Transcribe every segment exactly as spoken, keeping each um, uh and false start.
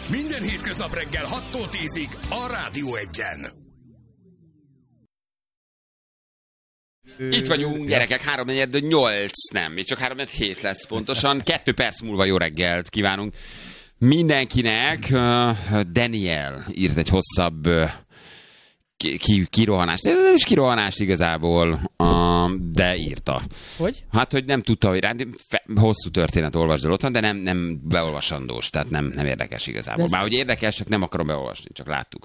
Minden hétköznap reggel hattól tízig a Rádió Egyen. Itt vagyunk, gyerekek, háromnegyed nyolc, nem, még csak háromnegyed hét lesz pontosan. Kettő perc múlva jó reggelt kívánunk mindenkinek. Daniel írt egy hosszabb ki, ki, kirohanást, nem is kirohanást igazából, de írta. Hogy? Hát, hogy nem tudta, hogy rá, hosszú történet olvasd el otthon, de nem, nem beolvasandós, tehát nem, nem érdekes igazából. Bár hogy érdekes, csak nem akarom beolvasni, csak láttuk.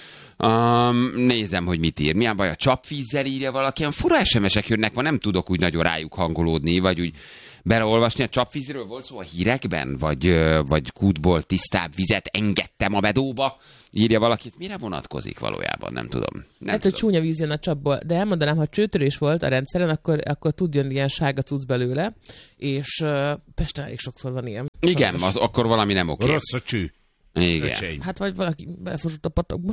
Um, nézem, hogy mit ír. Milyen baj, a csapvízzel írja valaki? Ilyen fura es em esek jönnek, ma nem tudok úgy nagyon rájuk hangolódni, vagy úgy beleolvasni. A csapvízről volt szó a hírekben? Vagy, vagy kútból tisztább vizet engedtem a bedóba? Írja valaki. Mire vonatkozik valójában? Nem tudom. Nem hát, tudom. hogy csúnya víz jön a csapból. De elmondanám, ha csőtörés volt a rendszeren, akkor, akkor tud jönni ilyen sárga cucc belőle, és uh, Pesten elég sokszor van ilyen. Igen, az, akkor valami nem oké. Rossz a cső. Igen. Öcseim. Hát vagy valaki belefosott a patakba.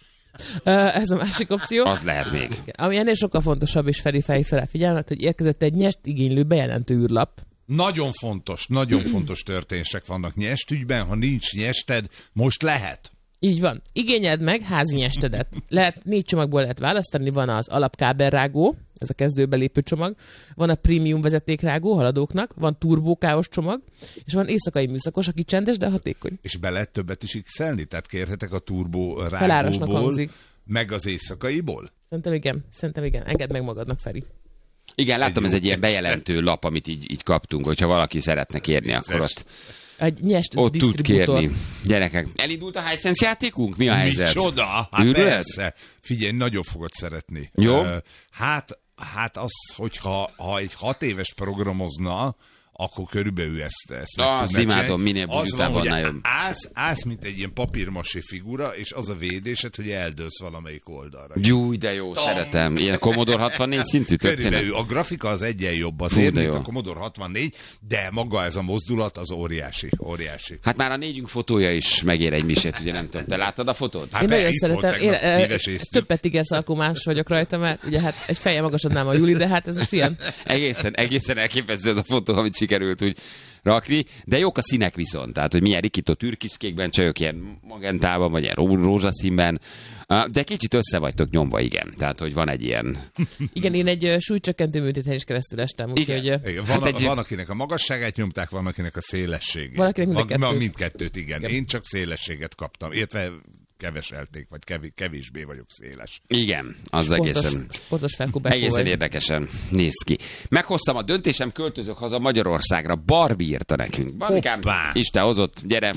Uh, ez a másik opció. Az lehet még. Ami ennél sokkal fontosabb, és Feri felhívta rá figyelmet, hogy érkezett egy nyest igénylő bejelentő űrlap. Nagyon fontos, nagyon fontos történések vannak nyestügyben. Ha nincs nyested, most lehet. Így van. Igényeld meg házi nyestedet. Lehet, négy csomagból lehet választani, van az alapkábelrágó, ez a kezdőbe lépő csomag, van a prémium vezetékrágó haladóknak, van turbókáos csomag, és van éjszakai műszakos, aki csendes, de hatékony. És be lehet többet is x-elni? Tehát kérhetek a turbó Felárasnak rágóból, hangzik. meg az éjszakaiból? Szerintem igen, szerintem igen. Engedd meg magadnak, Feri. Igen, láttam, Egy ez egy jó ilyen bejelentő lap, amit így, így kaptunk, hogyha valaki szeretne kérni, akkor ott, Egy nyest ott tud disztribútor. kérni. Gyerekek, elindult a Hisense játékunk? Mi a helyzet? Micsoda? Hát Ürül ez? persze. Figyelj, nagyon fogod szeretni. Jó. Uh, hát, hát az, hogyha ha egy hat éves programozna, akkor körülbelül ezt, ezt meg Ah, tudná azt imádom, csinálni. minél Az bújtában van, hogy annál jobb. állsz, állsz, mint egy ilyen papírmasé figura, és az a védésed, hogy eldőlsz valamelyik oldalra. Gyúj, de jó, szeretem. Ilyen Commodore hatvannégy szintű történet? Körülbelül a grafika az egyen jobb azért, Fú, de mint jó. a Commodore hatvannégy, de maga ez a mozdulat az óriási, óriási. Hát már a négyünk fotója is megér egy misét, ugye nem tudom. Te láttad a fotót? Hát Én be, nagyon itt volt szeretem. Én tegnap eh, híres észtük. többet ígérsz alkumás vagyok rajta, mert ugye hát egy feje magasodnám a Juli, de hát ez most ilyen. Egészen, egészen elképesztő ez a fotó, amit sikerült úgy rakni, de jók a színek viszont, tehát, hogy milyen rikító türkiszkékben, csajok ilyen magentában, vagy ilyen ró- rózsaszínben, de kicsit össze vagytok nyomva, igen. Tehát, hogy van egy ilyen... Igen, én egy uh, súlycsökkentő műtéten is keresztül estem, úgyhogy... Igen. Uh, Igen, Hát van, egy- van, akinek a magasságát nyomták, van, akinek a szélességét. Van, akinek mindkettőt. Van, mindkettőt, igen. Igen. Én csak szélességet kaptam, illetve keveselték, vagy kev- kevésbé vagyok széles. Igen, az sportos, egészen... sportos felkubáló Egészen vagy. érdekesen néz ki. Meghoztam a döntésem, költözök haza Magyarországra. Barbie írta nekünk. Barbikám, Hoppá! Isten hozott, gyere.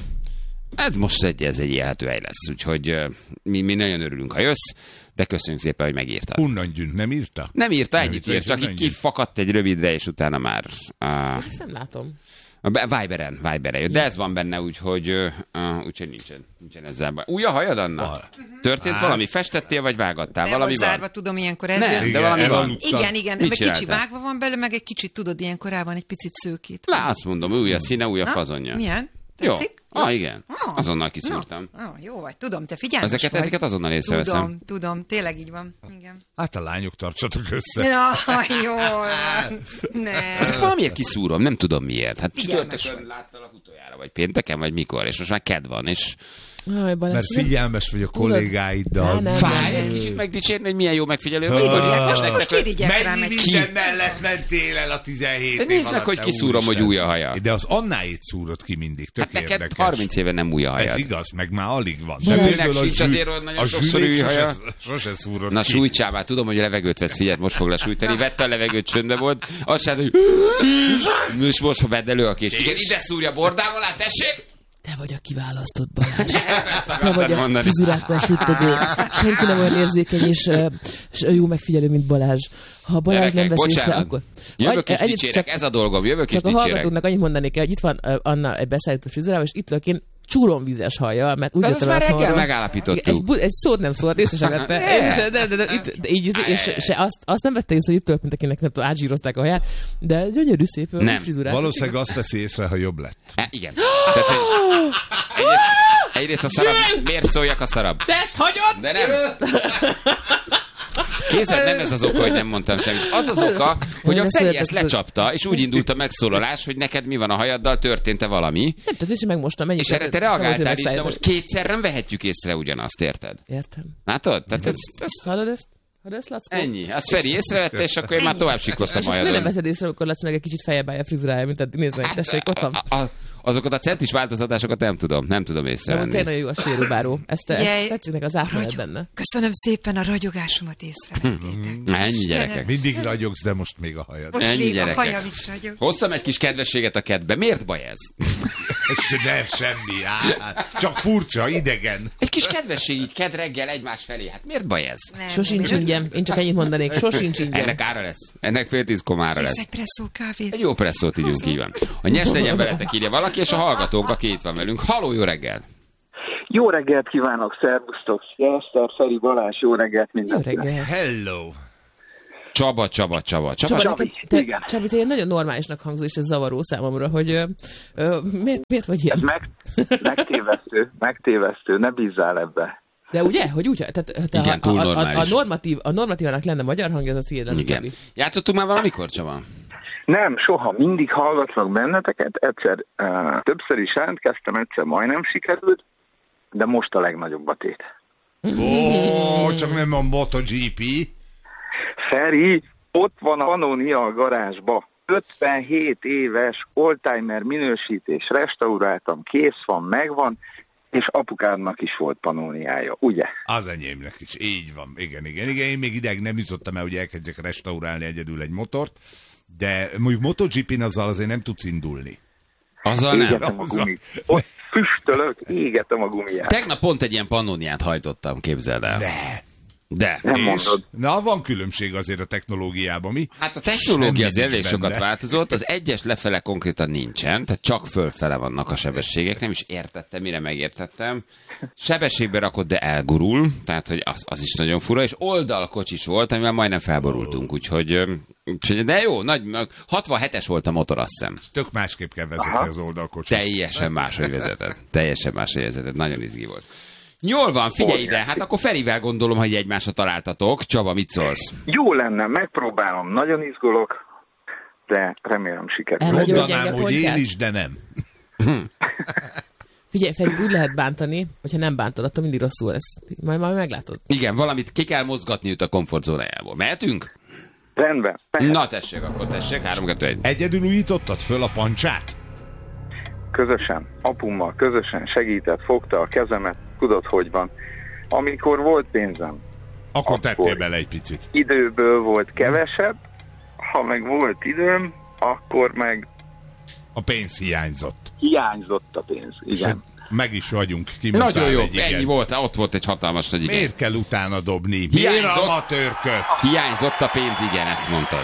Ez most egy, ez egy élhető hely lesz, úgyhogy uh, mi, mi nagyon örülünk, ha jössz, de köszönjük szépen, hogy megírtad. Hunnan Gyűn nem írta? Nem írta, Nem ennyit írta, írt, és csak így Hunnan Gyűn. kifakadt egy rövidre, és utána már... Uh, Ezt nem látom. Viberen, Viberen jött, de ez van benne, úgyhogy, uh, úgyhogy nincsen, nincsen ezzel baj. Új a hajad, Anna? Val. Történt Hát. valami? Festettél, vagy vágattál? Le valami volt van? zárva, tudom, ilyenkor ez Nem, jön. de Igen, valami van. elaludtam. Igen, igen, Mit meg kicsi csináltál? vágva van belőle, meg egy kicsit, tudod, ilyenkor rá van egy picit szőkít. Lá, azt mondom, új a színe, új a Na, fazonja. Milyen? Jó. Tetszik? Ah, igen. Ah, Azonnal kiszúrtam. Na, ah, jó vagy, tudom, te figyelmes Ezeket, vagy. ezeket azonnal észreveszem. Tudom, tudom, tényleg így van. Igen. Hát a lányok tartsatok össze. Ja, jó van. Ne. Ezek valamiért kiszúrom, nem tudom miért. Hát Figyelmes csütörtökön láttalak utoljára, vagy pénteken, vagy mikor, és most már kedv van, és Aj, Balázs, Mert figyelmes vagy a kollégáiddal. Nem, nem. fáj egy kicsit megdicsérni, hogy milyen jó megfigyelő vagy. Ah. Hogy most Most nektek, irigyek rám Mennyi egy minden mellett mentél el a tizenhét De év nézd meg, alatt, hogy te kiszúrom, hogy úristen. új a haja. De az Annáit szúrod ki mindig, tök Hát neked érdekes. harminc éve nem új a Ez hajad. igaz, meg már alig van. Zsűlnek sincs azért olyan nagyon a sokszor zsűlik új haja. sose, sose szúrod Na ki. sújtsál már, tudom, hogy levegőt vesz, figyeld, most fog lesújtani. Vette a levegőt, csöndbe volt. Azt sem, hogy most, most vedd elő a kést. Igen, ide szúrja bordával, hát tessék! Te vagy a kiválasztott, Balázs. Ezt Te akartad vagy a mondani. fizurákkal sütögő. Senki nem olyan érzékeny és, uh, és jó megfigyelő, mint Balázs. Ha Balázs nem Gyerekek, vesz észre, bocsánat. akkor... Jövök és ennyit dicsérek, csak- ez a dolgom, jövök és Csak a dicsérek. hallgatóknak annyit mondanék el, hogy itt van uh, Anna egy beszállító frizurával, és itt lakén csúromvízes hajjal, mert úgy De jöttem azt már el reggel otthonról. megállapítottuk. Egy, bu- egy szót nem szólt, észre sem vette. Ne. De, de, de, de, itt, de így, és se, azt, azt nem vette észre, hogy itt tört, mint akinek nem tudom, átzsírozták a haját, de gyönyörű szép Nem. frizurát. Valószínűleg azt veszi észre, ha jobb lett. E, igen. Tehát, hogy egyrészt, egyrészt a szarab, miért szóljak a szarab? Te ezt hagyod? De nem. Kézzel nem ez az oka, hogy nem mondtam semmit. Az az oka, hogy a Feri ezt lecsapta, és úgy indult a megszólalás, hogy neked mi van a hajaddal, történt-e valami. Nem, tehát is megmostam. És erre te reagáltál is, de most kétszer nem vehetjük észre ugyanazt, érted? Értem. Látod? Tehát ez, ez... Hallod ezt? Hallod ezt, Lackó? Ennyi. Azt Feri észrevette, és akkor én már tovább sikloztam És a ezt miért nem hajadon. veszed észre, amikor Lacinak egy kicsit feljebb állja a frizurája, mint eddig. Nézd meg, tessék, ott van. A, a, azokat a centis változtatásokat nem tudom, nem tudom De észrevenni. tényleg nagyon jó a sérülbáró. Ezt, ezt Jaj. tetszik neki az átmenet benne. Köszönöm szépen, a ragyogásomat észrevettétek. Ennyi, gyerekek. Mindig ragyogsz, de most még a hajad. Most Ennyi, még a gyerekek. hajam is ragyog. Hoztam egy kis kedvességet a kedbe. Miért baj ez? Nem, semmi. Á, csak furcsa, idegen. Egy kis kedvesség így ked reggel egymás felé. Hát miért baj ez? Nem, Sosincs nem, ingyen. Én csak ennyit mondanék. Sosincs ingyen. Ennek ára lesz. Ennek fél tízkor ára Lesz lesz. egy presszó kávét. Egy jó presszót ígyunk, így van. A nyers legyen veletek, írja valaki, és a hallgatók, aki itt van velünk. Halló, jó reggel! Jó reggelt kívánok, szervusztok! Sziasztok, Feri, Balázs, jó reggelt Jó mindenkinek! reggel. Hello. Csaba, Csaba, Csaba. Csaba, Csaba, Csabi, te, te, igen. Csabi, te ilyen nagyon normálisnak hangzol, és ez zavaró számomra, hogy ö, ö, miért, miért vagy Ez ilyen? meg, megtévesztő, megtévesztő, ne bízzál ebbe. De ugye, hogy úgy, tehát te, Igen, a, túl a, a, a, normális. normatív, a normatívának lenne magyar hangja, az a tiéd lenne, igen. Csabi. Játszottunk már valamikor, Csaba? Nem, soha, mindig hallgatlak benneteket, egyszer, uh, többször is jelentkeztem, egyszer majdnem sikerült, de most a legnagyobb a tét. Ó, csak nem a MotoGP. Feri, ott van a Pannonia a garázsba. ötvenhét éves oldtimer minősítés, restauráltam, kész van, megvan, és apukádnak is volt Pannoniája, ugye? Az enyémnek is, így van. Igen, igen, igen. Én még ideig nem jutottam el, hogy elkezdjek restaurálni egyedül egy motort, de mondjuk MotoGP-n azzal azért nem tudsz indulni. Azzal nem. Égetem a gumit. Ott füstölök, égetem a gumiát. Tegnap pont egy ilyen pannoniát hajtottam, képzeld el. De. De. Nem És, mondod. na, van különbség azért a technológiában, mi? Hát a technológia az Semmi elég nincs sokat benne. változott, az egyes lefele konkrétan nincsen, tehát csak fölfele vannak a sebességek, nem is értettem, mire megértettem. Sebességbe rakott, de elgurul, tehát hogy az, az is nagyon fura, és oldalkocsis volt, amivel majdnem felborultunk, úgyhogy, ö, úgyhogy de jó, nagy, hatvanhetes volt a motor, azt hiszem. Tök másképp kell vezetni Aha. az oldalkocsit. Teljesen máshogy vezetett. Teljesen máshogy vezetett. Nagyon izgi volt. Jól van, figyelj ide, hát akkor Ferivel gondolom, hogy egymásra találtatok. Csaba, mit szólsz? Jó lenne, megpróbálom, nagyon izgulok, de remélem sikerül. Elmondja, hogy Mondanám, gyenge hogy én pontját. is, de nem. Figyelj, Feri, úgy lehet bántani, hogyha nem bántod, attól mindig rosszul lesz. Majd, majd meglátod. Igen, valamit ki kell mozgatni őt a komfortzónájából. Mehetünk? Rendben. Na tessék, akkor tessék, három, kettő, egy. Egyedül újítottad föl a pancsát? Közösen, apummal közösen segített, fogta a kezemet, tudod, hogy van. Amikor volt pénzem, Akkor tettél Akkor. bele egy picit. időből volt kevesebb, ha meg volt időm, akkor meg A pénz hiányzott. hiányzott a pénz. Igen. Meg is vagyunk. Kimondtál Nagyon jó, egy igent. ennyi volt, ott volt egy hatalmas nagy igen. Miért kell utána dobni? Miért Hiányzott. amatőrköt? Hiányzott a pénz, igen, ezt mondtad.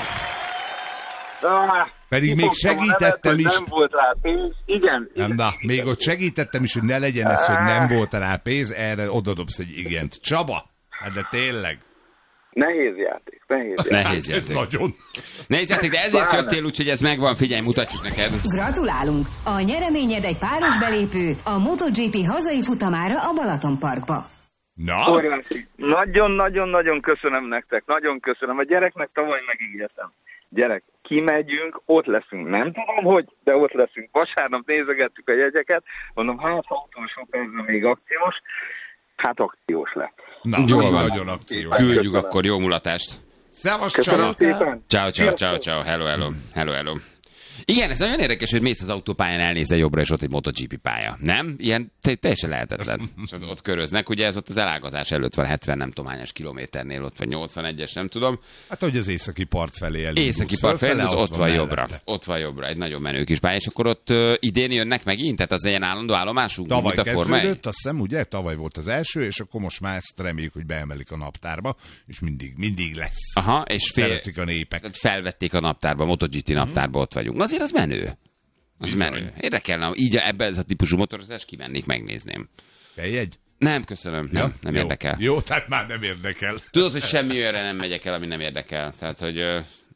Ah, Pedig még kifogtam a segítettem nevet, is. hogy nem volt rá pénz. Igen. Nem, igen. na, még ott segítettem is, hogy ne legyen ez, hogy nem volt rá pénz, erre odadobsz egy igent. Csaba, hát de tényleg. Nehéz játék, nehéz játék. Nehéz Ez játék. nagyon. Nehéz játék, de ezért Pláne. jöttél, úgyhogy ez megvan, figyelj, mutatjuk neked. Gratulálunk! A nyereményed egy páros belépő a MotoGP hazai futamára a Balatonparkba. Na, Óriási. Nagyon-nagyon-nagyon köszönöm nektek, nagyon köszönöm. A gyereknek tavaly megígértem. Gyerek, kimegyünk, ott leszünk. Nem tudom, hogy, de ott leszünk. Vasárnap nézegettük a jegyeket, mondom, hát ha utolsó percben még akciós, hát akciós lett. na, Jól van. nagyon akció. Küldjük Köszönöm. akkor jó mulatást. Szevasz, Köszönöm Csaba. szépen. Ciao, ciao, Sziasztok. ciao, ciao, hello, hello, hello, hello. Igen, ez nagyon érdekes, hogy mész az autópályán, elnézel jobbra, és ott egy MotoGP pálya. Nem? Ilyen te- teljesen lehetetlen. És ott, ott köröznek, ugye ez ott az elágazás előtt van, hetven nem tudom hányas kilométernél, ott vagy nyolcvanegyes, nem tudom. Hát, hogy az északi part felé elindulsz. Északi part felé, fölfele, az ott van jobbra. mellette. Ott van jobbra, egy nagyon menő kis pálya, és akkor ott uh, idén jönnek megint, tehát az ilyen állandó állomásunk, Tavaly mint a Forma egy? kezdődött, azt hiszem, ugye? Tavaly volt az első, és akkor most már ezt reméljük, hogy beemelik a naptárba, és mindig, mindig lesz. Aha, és fél, Szeretik a népek. tehát felvették a naptárba, a MotoGP naptárba ott vagyunk. Azért az menő. Az Bizony. menő. Érdekelne, így ebben ez a típusú motorozás, kimennék, megnézném. Kell jegy? Nem, köszönöm. Nem, nem jó. érdekel. Jó, tehát már nem érdekel. Tudod, hogy semmi olyanra nem megyek el, ami nem érdekel. Tehát, hogy ö,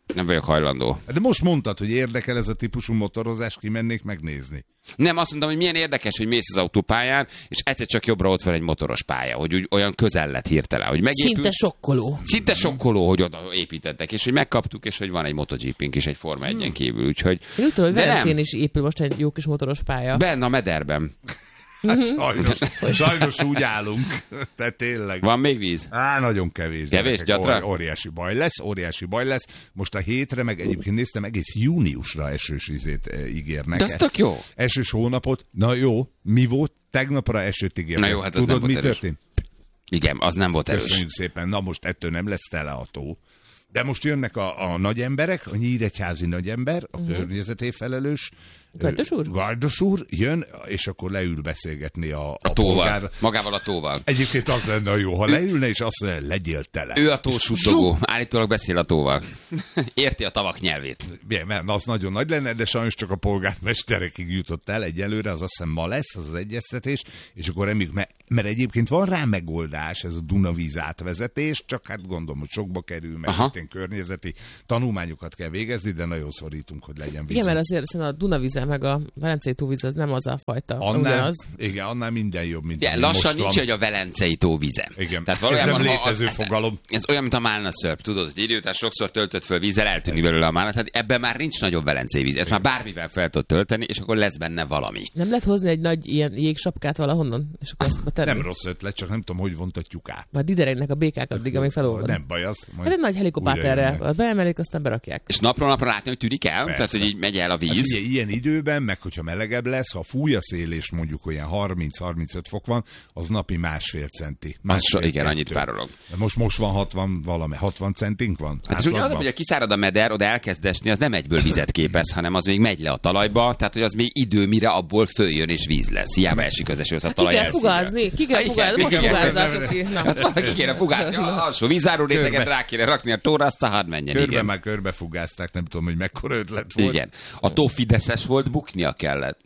Nem vagyok hajlandó. De most mondtad, hogy érdekel ez a típusú motorozás, kimennék megnézni. Nem, azt mondtam, hogy milyen érdekes, hogy mész az autópályán, és egyszer csak jobbra ott van egy motoros pálya, hogy úgy olyan közel lett hirtelen, hogy megépült. Szinte sokkoló. Szinte sokkoló, hogy oda építettek, és hogy megkaptuk, és hogy van egy MotoGP-nk is egy Forma egyen kívül, úgyhogy... Én úgy tudom, hogy de Velencén nem. is épül most egy jó kis motoros pálya. Benne a mederben. Hát sajnos, sajnos úgy állunk. Tehát tényleg. Van még víz? Á, nagyon kevés. Kevés, gyerekek. gyatra? Ó- óriási baj lesz, óriási baj lesz. Most a hétre, meg egyébként néztem, egész júniusra esős izét e, ígérnek. De az tök jó. Esős hónapot. Na jó, mi volt? Tegnapra esőt ígérnek. Na jó, hát az Tudod, nem mi volt erős. történt? Igen, az nem volt erős. Köszönjük szépen. Na most ettől nem lesz tele a tó. De most jönnek a, a nagy emberek, a nyíregyházi nagy ember, a uh-huh. környezeté felelős. Gardos úr? Gardos úr jön, és akkor leül beszélgetni a, a, A tóval. polgár. Magával a tóval. Egyébként az lenne jó, ha leülne, és azt mondja, legyél tele. Ő a tósuttogó. Állítólag beszél a tóval. Érti a tavak nyelvét. Igen, mert az nagyon nagy lenne, de sajnos csak a polgármesterekig jutott el egyelőre, az azt hiszem ma lesz, az az egyeztetés, és akkor reméljük, mert, mert egyébként van rá megoldás, ez a Dunavíz átvezetés, csak hát gondolom, hogy sokba kerül, mert itt környezeti tanulmányokat kell végezni, de nagyon szorítunk, hogy legyen víz. Igen, mert azért szerintem a Dunavíz meg a Velencei tóvíz az nem az a fajta. Annál, ugyanaz. igen, annál minden jobb, mint Igen, ami lassan most nincs, van. hogy a Velencei tóvize. Igen, Tehát ez nem ha létező az, fogalom. Ez olyan, mint a málna szörp, tudod, hogy idő után sokszor töltött föl vízzel, eltűnik belőle a málna, tehát ebben már nincs nagyobb velencei víz. Ezt már bármivel fel tudod tölteni, és akkor lesz benne valami. Nem lehet hozni egy nagy ilyen jégsapkát valahonnan, és akkor azt tenni? Nem rossz ötlet, csak nem tudom, hogy vontatjuk át. Majd dideregnek a békák addig, amíg felolvad. Nem baj, az. Hát egy nagy helikopterrel beemelik, aztán berakják. És napról napra látni, hogy tűnik el, Persze. tehát hogy így megy el a víz. Hát ugye, ilyen időben, meg hogyha melegebb lesz, ha fúj a szél, és mondjuk olyan harminc-harmincöt fok van, az napi másfél centi. Másfél so, igen, kettő. annyit párolog. De most, most van hatvan valami, hatvan centink van? Hát és ugye az, hogy a kiszárad a meder, oda elkezd esni, az nem egyből vizet képez, hanem az még megy le a talajba, tehát hogy az még idő, mire abból följön és víz lesz. Hiába esik az eső, az a Hát ki talaj kell elszívja. fugázni, ki kell Igen, fugázni, most igen, fugázzátok ki. Na. Hát valaki kéne fugázni, a alsó vízáró réteget rá kéne rakni a tóra, aztán hadd menjen. Körbe Igen. már körbefugázták, nem tudom, hogy mekkora ötlet volt. Igen. A tó fideszes volt, buknia kellett.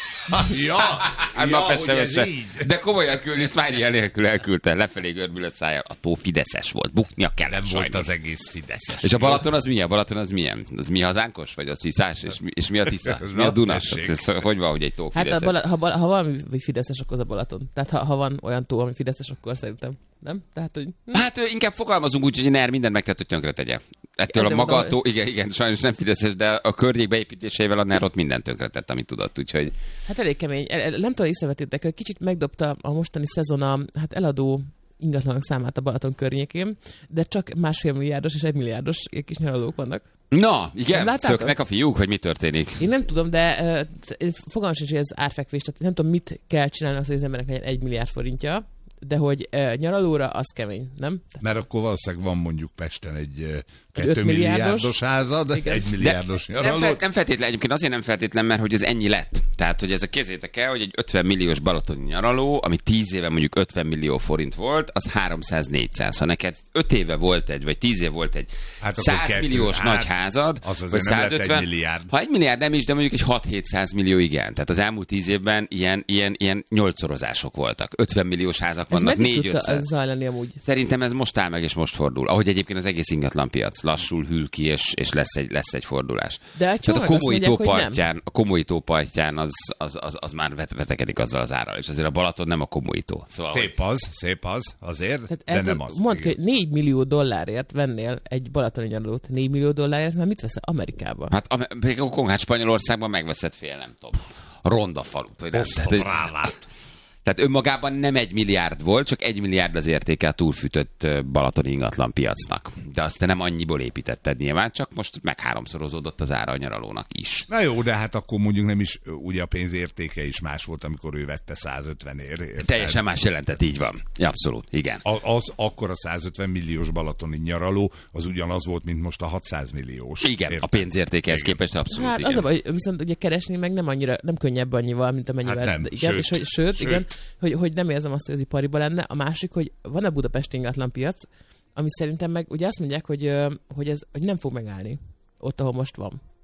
ja, Hát ja, nap hogy ez esemese. így. De komolyan küldni, Smiley nélkül elküldte, lefelé görbülött szájjal. A tó fideszes volt, buknia kellett. Nem volt sajnos. az egész fideszes. És a Balaton az mi? A Balaton az milyen? Az mi hazánkos? Vagy az Tiszás? És mi, és mi a Tisza? Ez Mi a na, Duna? tessék. Ez, hogy van, hogy egy tó Hát a fideszes? bala, ha, bala, ha valami fideszes, akkor az a Balaton. Tehát ha, ha van olyan tó, ami fideszes, akkor szerintem. Nem? Tehát, hogy... Hát ö, inkább fogalmazunk úgy, hogy NER mindent megtett, hogy tönkre tegye. Ettől Ezért a maga mondom, a tó, igen, igen, sajnos nem fideszes, de a környék beépítéseivel a NER ott mindent tönkretett, amit tudott, úgyhogy... Hát elég kemény. El, el, nem tudom, észrevettétek, hogy kicsit megdobta a mostani szezon a hát eladó ingatlanok számát a Balaton környékén, de csak másfél milliárdos és egy milliárdos kis nyaralók vannak. Na, igen, láttátok? szöknek a fiúk, hogy mi történik. Én nem tudom, de uh, fogalmam sincs, hogy ez árfekvés, tehát nem tudom, mit kell csinálni az, hogy az embernek legyen egy milliárd forintja, de hogy uh, nyaralóra az kemény, nem? Mert akkor valószínűleg van mondjuk Pesten egy uh, öt kettő milliárdos milliárdos házad, igen. egy milliárdos Nem, fel, nyaraló. nem feltétlen, egyébként azért nem feltétlen, mert hogy ez ennyi lett. Tehát, hogy ez a kézzétek el, hogy egy ötven milliós balatoni nyaraló, ami tíz éve mondjuk ötven millió forint volt, az háromszáz-négyszáz. Ha neked öt éve volt egy, vagy tíz éve volt egy Hát akkor száz kettő, milliós hát, nagy házad, az azért vagy nem lett egy százötven, milliárd. ha egy milliárd nem is, de mondjuk egy hat-hétszáz millió igen. Tehát az elmúlt tíz évben ilyen, ilyen, ilyen nyolcszorozások voltak. ötven milliós házak Ez vannak, meddig tudta négy-ötszáz. zajlani amúgy? Szerintem ez most áll meg, és most fordul. Ahogy egyébként az egész ingatlanpiac lassul, hűl ki, és, és lesz, egy, lesz egy fordulás. De egy Tehát a csomag azt Komói mondják, tó hogy nem. partján, a Komói tó partján az, az, az, az már vet, vetekedik azzal az árral, és azért a Balaton nem a Komói tó. Szóval, Szép az, szép az, azért, Tehát de el, nem az. mondd, igen. hogy négy millió dollárért vennél egy balatoni nyaralót. négy millió dollárért, mert mit veszel Amerikában? hát a, a, hát Spanyolországban megveszed fél, nem tudom, a ronda falut. Vagy nem. Osztom Tehát, rálát. tehát önmagában nem egy milliárd volt, csak egy milliárd az értéke a túlfűtött ö, balatoni ingatlan piacnak. De azt te nem annyiból építetted nyilván, csak most meg háromszorozódott az ára a nyaralónak is. Na jó, de hát akkor mondjuk nem is, ugye a pénz értéke is más volt, amikor ő vette százötvenért. érted? Teljesen más jelentett, így van. Ja, abszolút, igen. A, az akkor a százötven milliós balatoni nyaraló, az ugyanaz volt, mint most a hatszáz milliós. Igen, érted? a pénzértékehez Igen. képest abszolút, Hát igen. az a baj, viszont ugye keresni meg nem annyira, nem könnyebb annyival, mint amennyivel. Hát nem, igen, sőt, és hogy, sőt, sőt. igen, hogy, hogy nem érzem azt, hogy az ipariban lenne. A másik, hogy van a budapesti ingatlanpiac, ami szerintem meg ugye azt mondják, hogy, ö, hogy ez hogy nem fog megállni ott, ahol most van.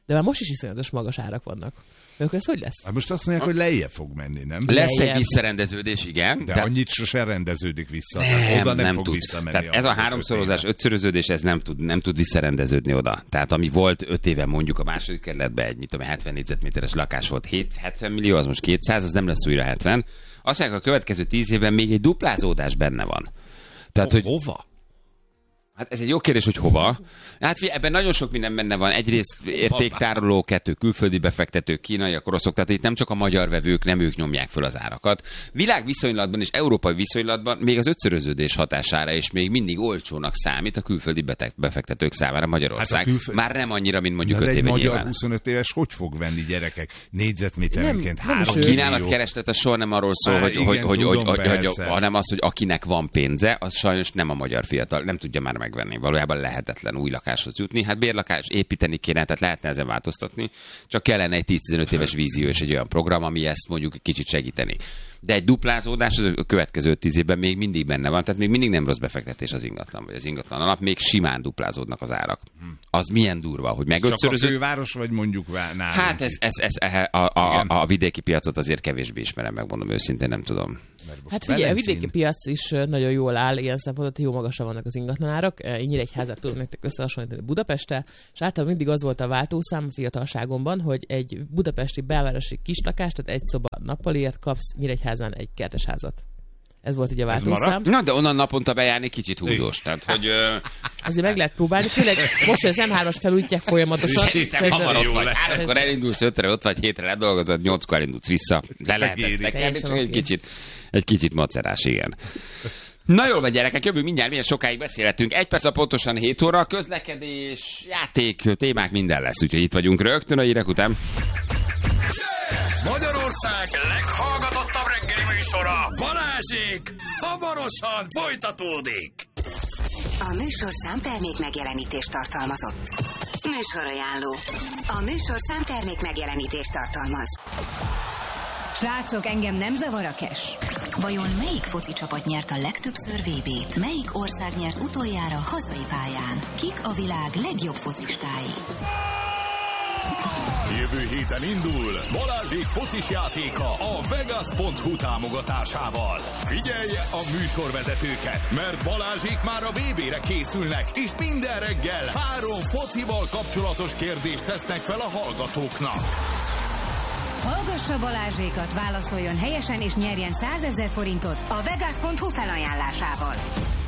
De már most is iszonyatos magas árak vannak. De akkor ez hogy lesz? Hát most azt mondják, hogy lejjebb fog menni, nem? Lesz Lejjebb. egy visszarendeződés, igen. De, de annyit sose rendeződik vissza. nem, Tehát oda nem, nem fog tud. visszamenni. Tehát ez a háromszorozás, öt ötszöröződés, ez nem tud, nem tud visszarendeződni oda. Tehát ami volt öt éve mondjuk a második kerületben egy, mit tudom, hetven négyzetméteres lakás volt, hét hetven millió, az most kétszáz, az nem lesz újra hetven. Azt mondják, a következő tíz évben még egy duplázódás benne van. Tehát, Ho- hogy hova? Hát ez egy jó kérdés, hogy hova. Hát ebben nagyon sok minden benne van. Egyrészt értéktároló, kettő külföldi befektetők, kínaiak, oroszok, tehát itt nem csak a magyar vevők, nem ők nyomják föl az árakat. Világviszonylatban és európai viszonylatban még az ötszöröződés hatására is még mindig olcsónak számít a külföldi beteg, befektetők számára Magyarország. Hát külföld... Már nem annyira, mint mondjuk öt éve nyilván. Egy magyar nyilván. huszonöt éves hogy fog venni, gyerekek? Négyzetméterenként három A kínálat-kereslet az soha nem arról szól, Há, hogy, igen, hogy, hogy, tudom, hogy, hogy, persze. hanem az, hogy akinek van pénze, az sajnos nem a magyar fiatal, nem tudja már megvenni. Valójában lehetetlen új lakáshoz jutni. Hát bérlakás építeni kéne, tehát lehetne ezen változtatni, csak kellene egy tíz-tizenöt éves vízió és egy olyan program, ami ezt mondjuk kicsit segíteni. De egy duplázódás az a következő tíz évben még mindig benne van, tehát még mindig nem rossz befektetés az ingatlan, vagy az ingatlan alap, még simán duplázódnak az árak. Az milyen durva, hogy meg Csak ötszöröző... a főváros, vagy mondjuk nálunk? Hát ez, ez, ez, ez a, a, a, a vidéki piacot azért kevésbé ismerem, megmondom őszintén, nem tudom. Hát figyelj, a Velencén. vidéki piac is nagyon jól áll, ilyen szempontból, jó magasra vannak az ingatlanárak. Én Nyíregyházát tudom nektek összehasonlítani Budapesttel, és általában mindig az volt a váltószám a fiatalságomban, hogy egy budapesti belvárosi kislakás, tehát egy szoba nappaliért kapsz Nyíregyházán egy kertesházat. Ez volt így a váltószám. Na, de onnan naponta bejárni kicsit húzós. Tehát, hogy... Ö... Azért meg lehet próbálni, főleg most, hogy az em hármas felújítják folyamatosan. Szerintem hamar ott vagy. Háromkor elindulsz, ötre ott vagy, hétre ledolgozod, nyolckor elindulsz vissza. Le lehet ezt nekelni, csak egy kicsit, egy kicsit macerás, igen. Na jól van, gyerekek, jövő mindjárt, milyen sokáig beszélhetünk. Egy perc a pontosan hét óra, közlekedés, játék, témák, minden lesz. Úgyhogy itt vagyunk rögtön a hírek után. Magyarország leghallgatottabb reggeli műsora, Balázsék, hamarosan folytatódik. A műsorszám termék megjelenítést tartalmazott. Műsorajánló. A műsorszám termék megjelenítést tartalmaz. Srácok, engem nem zavar a cash. Vajon melyik foci csapat nyert a legtöbbször vé bét? Melyik ország nyert utoljára hazai pályán? Kik a világ legjobb focistái? Jövő héten indul Balázsék focis játéka a Vegas pont hu támogatásával. Figyelje a műsorvezetőket, mert Balázsék már a vé bére készülnek, és minden reggel három focival kapcsolatos kérdést tesznek fel a hallgatóknak. Hallgassa Balázsékat, válaszoljon helyesen és nyerjen százezer forintot a Vegas pont hu felajánlásával.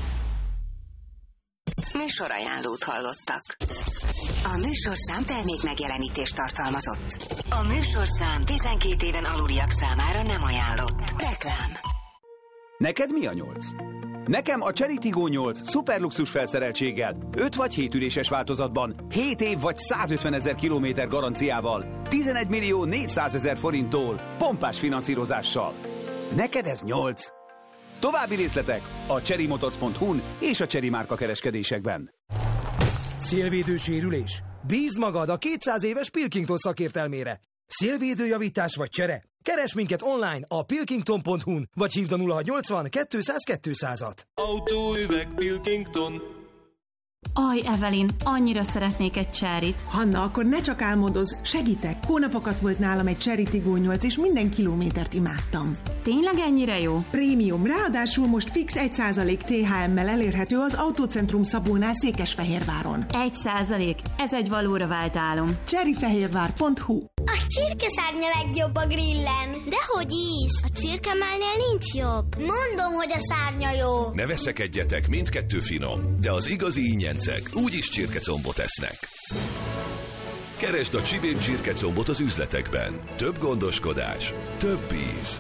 Műsorajánlót hallottak. A műsorszám termék megjelenítést tartalmazott. A műsorszám tizenkét éven aluliak számára nem ajánlott. Reklám. Neked mi a nyolc? Nekem a Chery Tiggo nyolc szuperluxus felszereltséggel, öt vagy hét üléses változatban, hét év vagy százötvenezer kilométer garanciával, tizenegy millió négyszázezer forinttól, pompás finanszírozással. Neked ez nyolc. További részletek a cherrymotors pont hu-n és a Chery márka kereskedésekben. Szélvédő sérülés? Bízd magad a kétszáz éves Pilkington szakértelmére. Szélvédőjavítás vagy csere? Keres minket online a pilkington pont hu-n, vagy hívd a nulla hatszáznyolcvan kétszáz kétszázat. Autóüveg Pilkington. Aj, Evelyn, annyira szeretnék egy Cheryt. Hanna, akkor ne csak álmodozz, segítek. Hónapokat volt nálam egy Chery Tiggo nyolc, és minden kilométert imádtam. Tényleg ennyire jó? Prémium, ráadásul most fix egy százalék té há emmel elérhető az Autócentrum Szabónál Székesfehérváron. Egy százalék, ez egy valóra vált álom. cherryfehérvár pont hu. A csirkeszárnya legjobb a grillen. Dehogy is, a csirkemálnél nincs jobb. Mondom, hogy a szárnya jó. Ne veszekedjetek, mindkettő finom, de az igazi ingyencek úgyis csirkecombot esznek. Keresd a Csibén csirkecombot az üzletekben. Több gondoskodás, több íz.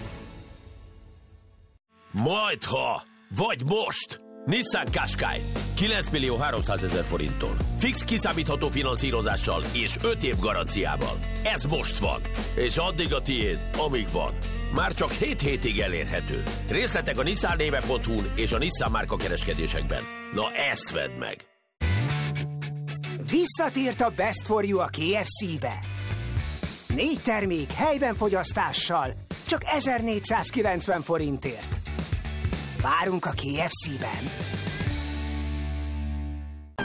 Majdha, vagy most! Nissan Qashqai kilenc millió háromszázezer forinttól. Fix kiszámítható finanszírozással és öt év garanciával. Ez most van. És addig a tiéd, amíg van. Már csak hét hétig elérhető. Részletek a nissan néve pont hu-n és a Nissan márka kereskedésekben. Na ezt vedd meg! Visszatért a Best for You a ké ef cé-be. Négy termék helyben fogyasztással, csak ezernégyszázkilencven forintért. Várunk a ké ef cé-ben.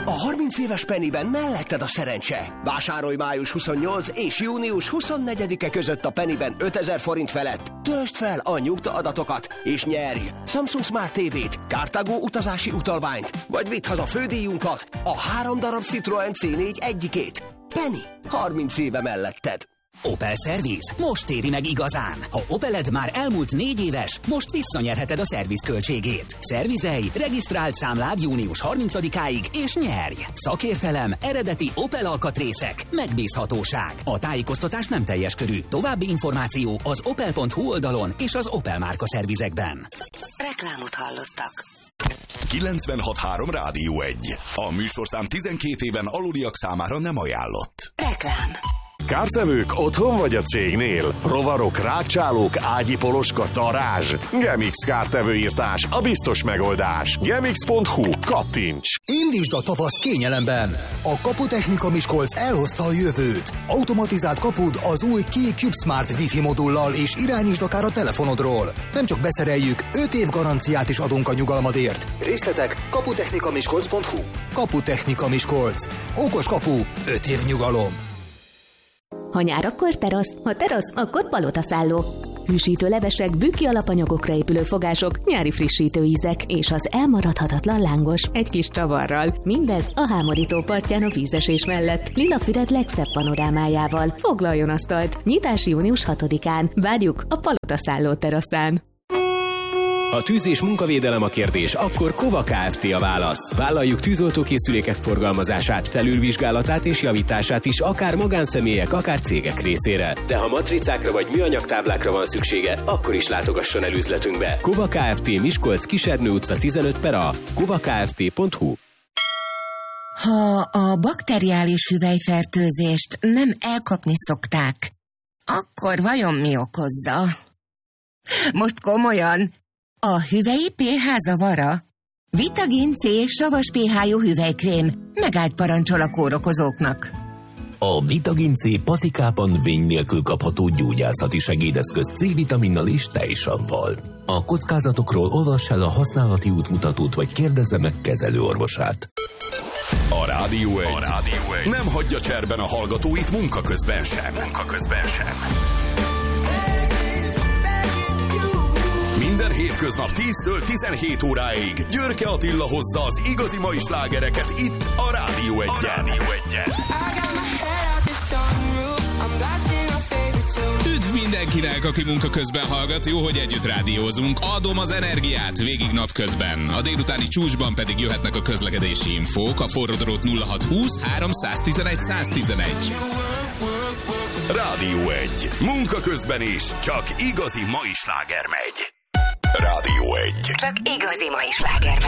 A harminc éves Pennyben melletted a szerencse. Vásárolj május huszonnyolc és június huszonnegyedike között a Pennyben ötezer forint felett. Töltsd fel a nyugta adatokat, és nyerj Samsung Smart té vét, Cartago utazási utalványt, vagy vidd haza fődíjunkat, a három darab Citroen cé négy egyikét. Penny, harminc éve melletted. Opel Service most éri meg igazán. Ha Opeled már elmúlt négy éves, most visszanyerheted a szervizköltségét. Szervizelj, regisztrált számlád június harmincadikáig, és nyerj! Szakértelem, eredeti Opel alkatrészek, megbízhatóság. A tájékoztatás nem teljes körű. További információ az opel pont hu oldalon és az Opel márka szervizekben. Reklámot hallottak. kilencvenhat három Rádió egy. A műsorszám tizenkét éven aluliak számára nem ajánlott. Reklám. Kártevők otthon vagy a cégnél? Rovarok, rákcsálók, ágyi poloska, darázs? Gemix kártevőírtás, a biztos megoldás. gemix pont hu, kattints! Indítsd a tavaszt kényelemben! A Kaputechnika Miskolc elhozta a jövőt. Automatizált kapud az új Key CubeSmart Wi-Fi modullal, és irányítsd akár a telefonodról. Nem csak beszereljük, öt év garanciát is adunk a nyugalmadért. Részletek kaputechnika miskolc pont hu. Kaputechnika Miskolc. Okos kapu, öt év nyugalom. Ha nyár, akkor terasz, ha terasz, akkor palotaszálló. Hűsítő levesek, bükki alapanyagokra épülő fogások, nyári frissítő ízek és az elmaradhatatlan lángos egy kis csavarral. Mindez a Hámorító partján a vízesés mellett, Lilafüred legszebb panorámájával. Foglaljon asztalt! Nyitás június hatodikán. Várjuk a palotaszálló teraszán. Ha tűz- és munkavédelem a kérdés, akkor Kova Kft. A válasz. Vállaljuk tűzoltókészülékek forgalmazását, felülvizsgálatát és javítását is, akár magánszemélyek, akár cégek részére. De ha matricákra vagy műanyagtáblákra van szüksége, akkor is látogasson el üzletünkbe. Kova Kft. Miskolc, Kisernő utca tizenöt per A. kova kft pont hu. Ha a bakteriális hüvelyfertőzést nem elkapni szokták, akkor vajon mi okozza? Most komolyan, a hüvelyi pé há zavara? Vitagin C savas pé há-jú hüvelykrém megállt parancsol a kórokozóknak. A Vitagin C patikában vény nélkül kapható gyógyászati segédeszköz C-vitaminnal és tejsavval. A kockázatokról olvass el a használati útmutatót, vagy kérdezze meg kezelőorvosát. A Rádió egy, a Rádió egy nem hagyja cserben a hallgatóit munka közben sem. Munka közben sem. Minden hétköznap tíztől tizenhét óráig Györke Attila hozza az igazi mai slágereket itt a Rádió egyen. Üdv mindenkinek, aki munka közben hallgat, jó, hogy együtt rádiózunk. Adom az energiát végig napközben. A délutáni csúcsban pedig jöhetnek a közlekedési infók, a forradalót nulla hat húsz háromszáztizenegy száztizenegy. Rádió egy. Munka közben is csak igazi mai sláger megy. Rádió egy. Csak igazi mai sláger.